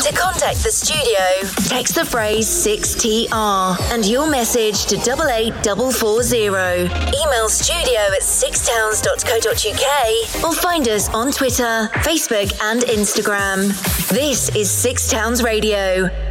To contact the studio, text the phrase 6TR and your message to 88440. Email studio@sixtowns.co.uk or find us on Twitter, Facebook and Instagram. This is Six Towns Radio.